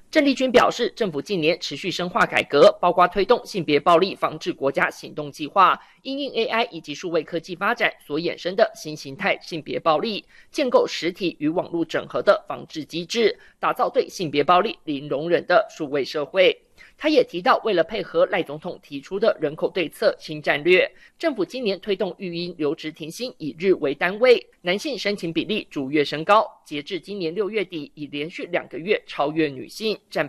郑丽君表示，政府近年持续深化改革，包括推动性别暴力防治国家行动计划，因应 AI 以及数位科技发展所衍生的新形态性别暴力，建构实体与网络整合的防治机制，打造对性别暴力零容忍的数位社会。他也提到，为了配合赖总统提出的人口对策新战略，政府今年推动育婴留职停薪以日为单位，男性申请比例逐月升高，截至今年6月底，已连续2个月超越女性，占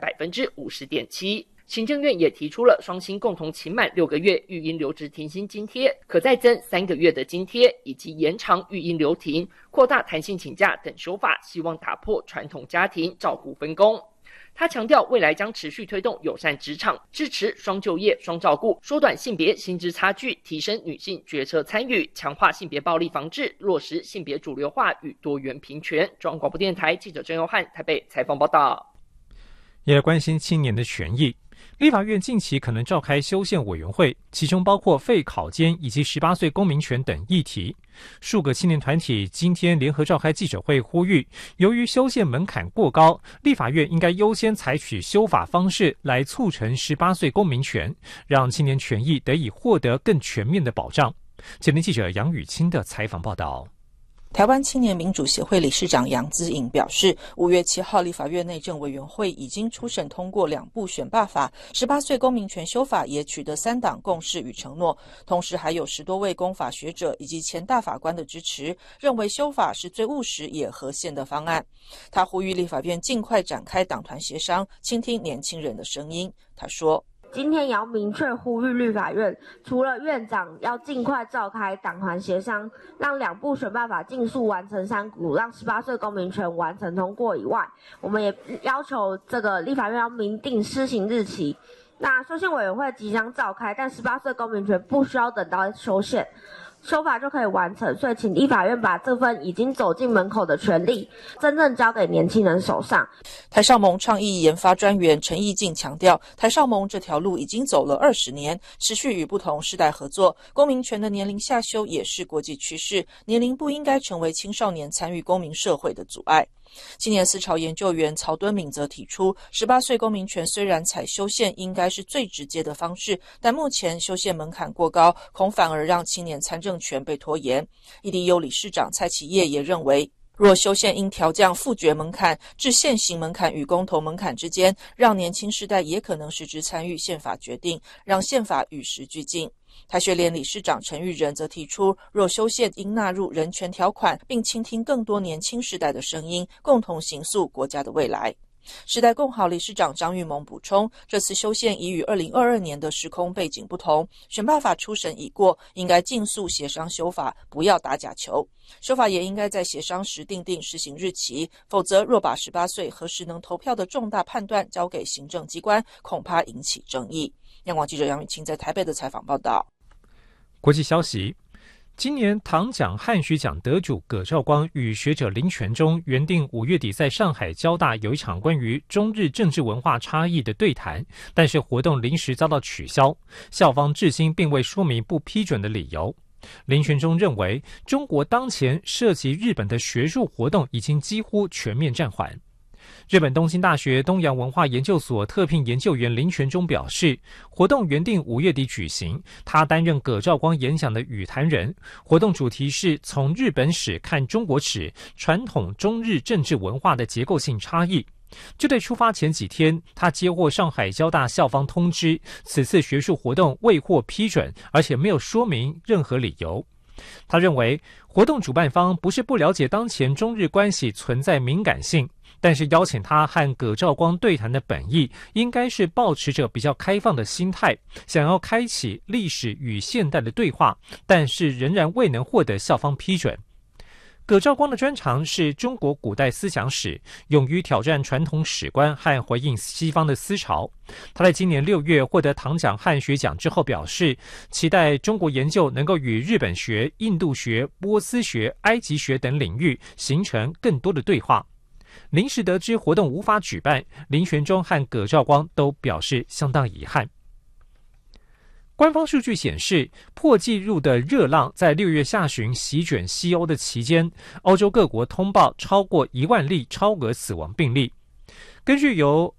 50.7%。行政院也提出了双薪共同期满6个月育婴留职停薪津贴，可再增3个月的津贴，以及延长育婴留停、扩大弹性请假等修法，希望打破传统家庭照顾分工。他强调，未来将持续推动友善职场，支持双就业、双照顾，缩短性别薪资差距，提升女性决策参与，强化性别暴力防治，落实性别主流化与多元平权。中央广播电台记者郑佑汉台北采访报道。 也来关心青年的权益。立法院近期可能召开修宪委员会，其中包括废考监以及18岁公民权等议题。数个青年团体今天联合召开记者会，呼吁由于修宪门槛过高，立法院应该优先采取修法方式来促成18岁公民权，让青年权益得以获得更全面的保障。前天记者杨雨清的采访报道。 台湾青年民主协会理事长杨姿颖表示，5月7号立法院内政委员会已经初审通过2部选罢法，18岁公民权修法也取得3党共识与承诺，同时还有10多位公法学者以及前大法官的支持，认为修法是最务实也合宪的方案。他呼吁立法院尽快展开党团协商，倾听年轻人的声音。他说， 今天也要明确呼吁立法院，除了院长要尽快召开党团协商，让2部选罢法尽速完成3读，让18岁公民权完成通过以外，我们也要求这个立法院要明定施行日期。那修宪委员会即将召开，但18岁公民权不需要等到修宪，修法就可以完成，所以请立法院把这份已经走进门口的权利真正交给年轻人手上。 台少盟倡议研发专员陈义进强调，台少盟这条路已经走了20年，持续与不同世代合作，公民权的年龄下修也是国际趋势，年龄不应该成为青少年参与公民社会的阻碍。青年思潮研究员曹敦敏则提出，18岁公民权虽然采修宪应该是最直接的方式，但目前修宪门槛过高，恐反而让青年参政权被拖延。EDU 理事长蔡其业也认为，若修宪应调降复决门槛至现行门槛与公投门槛之间，让年轻世代也可能实质参与宪法决定，让宪法与时俱进。台学联理事长陈玉仁则提出，若修宪应纳入人权条款，并倾听更多年轻世代的声音，共同形塑国家的未来。时代共好理事长张玉萌补充，这次修宪已与2022年的时空背景不同，选罢法初审已过，应该尽速协商修法，不要打假球。修法也应该在协商时订定施行日期，否则若把18岁何时能投票的重大判断交给行政机关，恐怕引起争议。央广记者杨雨清在台北的采访报道。 国际消息，今年唐奖汉学奖得主葛兆光与学者林权忠原定5月底在上海交大有一场关于中日政治文化差异的对谈，但是活动临时遭到取消，校方至今并未说明不批准的理由。林权忠认为，中国当前涉及日本的学术活动已经几乎全面暂缓。日本东京大学东洋文化研究所特聘研究员林权忠表示，活动原定5月底举行，他担任葛兆光演讲的语坛人。活动主题是从日本史看中国史，传统中日政治文化的结构性差异。就在出发前几天，他接获上海交大校方通知，此次学术活动未获批准，而且没有说明任何理由。他认为，活动主办方不是不了解当前中日关系存在敏感性，但是邀请他和葛兆光对谈的本意，应该是抱持着比较开放的心态，想要开启历史与现代的对话，但是仍然未能获得校方批准。葛兆光的专长是中国古代思想史，勇于挑战传统史观和回应西方的思潮。他在今年6月获得唐奖汉学奖之后表示，期待中国研究能够与日本学、印度学、波斯学、埃及学等领域形成更多的对话。临时得知活动无法举办，林权忠和葛兆光都表示相当遗憾。官方数据显示，破纪录的热浪在6月下旬席卷西欧的期间，欧洲各国通报超过1万例超额死亡病例。根据由